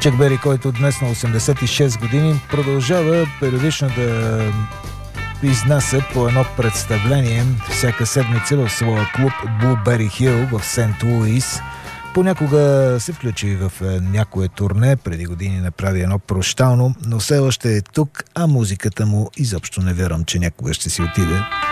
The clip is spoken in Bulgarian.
Чак Бери, който днес на 86 години продължава периодично да изнася по едно представление всяка седмица в своя клуб Blueberry Hill в Сент Луис. Понякога се включи в някое турне, преди години направи едно прощално, но все още е тук, а музиката му изобщо не вярвам, че някога ще си отиде.